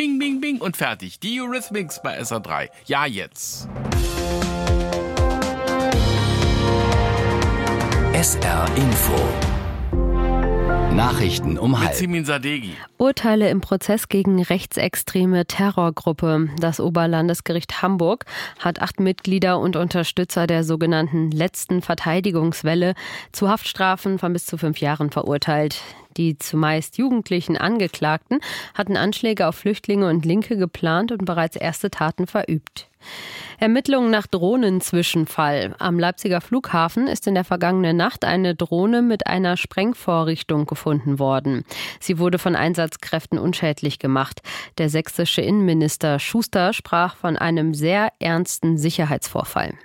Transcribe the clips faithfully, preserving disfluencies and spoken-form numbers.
bing, bing, bing und fertig. Die Eurythmics bei S R drei. Ja, jetzt. S R Info. Nachrichten um halb. Mit Simin Sadeghi. Urteile im Prozess gegen rechtsextreme Terrorgruppe. Das Oberlandesgericht Hamburg hat acht Mitglieder und Unterstützer der sogenannten letzten Verteidigungswelle zu Haftstrafen von bis zu fünf Jahren verurteilt. Die zumeist jugendlichen Angeklagten hatten Anschläge auf Flüchtlinge und Linke geplant und bereits erste Taten verübt. Ermittlungen nach Drohnenzwischenfall. Am Leipziger Flughafen ist in der vergangenen Nacht eine Drohne mit einer Sprengvorrichtung gefunden worden. Sie wurde von Einsatzkräften unschädlich gemacht. Der sächsische Innenminister Schuster sprach von einem sehr ernsten Sicherheitsvorfall.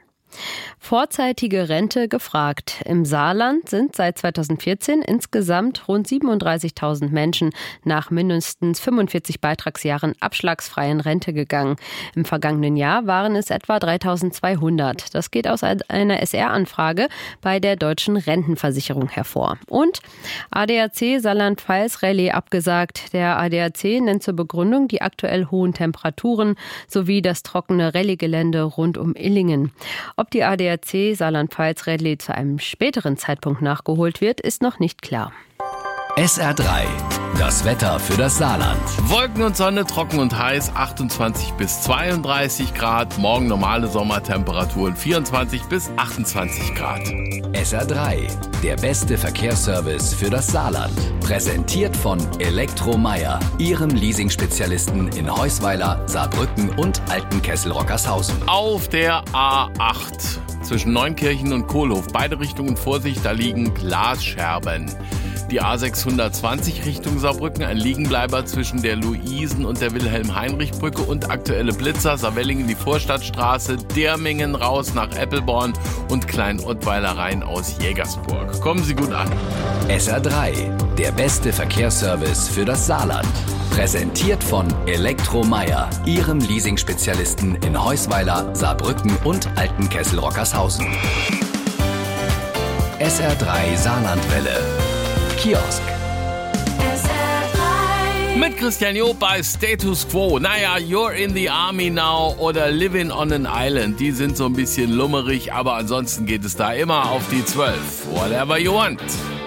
Vorzeitige Rente gefragt. Im Saarland sind seit zweitausendvierzehn insgesamt rund siebenunddreißigtausend Menschen nach mindestens fünfundvierzig Beitragsjahren abschlagsfrei in Rente gegangen. Im vergangenen Jahr waren es etwa dreitausendzweihundert. Das geht aus einer S R-Anfrage bei der Deutschen Rentenversicherung hervor. Und A D A C Saarland-Pfalz Rallye abgesagt. Der A D A C nennt zur Begründung die aktuell hohen Temperaturen sowie das trockene Rallye-Gelände rund um Illingen. Ob die A D A C Saarland-Pfalz Rallye zu einem späteren Zeitpunkt nachgeholt wird, ist noch nicht klar. S R drei. Das Wetter für das Saarland. Wolken und Sonne, trocken und heiß, achtundzwanzig bis zweiunddreißig Grad. Morgen normale Sommertemperaturen, vierundzwanzig bis achtundzwanzig Grad. S R drei. Der beste Verkehrsservice für das Saarland. Präsentiert von Elektromeyer, Ihrem Leasing-Spezialisten in Heusweiler, Saarbrücken und Altenkessel-Rockershausen. Auf der A acht zwischen Neunkirchen und Kohlhof, beide Richtungen Vorsicht, da liegen Glasscherben. Die A sechshundertzwanzig Richtung Saarbrücken, ein Liegenbleiber zwischen der Luisen- und der Wilhelm-Heinrich-Brücke und aktuelle Blitzer, Saarwellingen die Vorstadtstraße, Dermingen raus nach Eppelborn und Klein-Ottweiler rein aus Jägersburg. Kommen Sie gut an. S R drei, der beste Verkehrsservice für das Saarland. Präsentiert von Elektromeyer, Ihrem Leasing-Spezialisten in Heusweiler, Saarbrücken und Altenkessel-Rockershausen. S R drei Saarlandwelle. Kiosk. Mit Christian Job bei Status Quo. Naja, You're in the Army Now oder Living on an Island. Die sind so ein bisschen lummerig, aber ansonsten geht es da immer auf die zwölf. Whatever you want.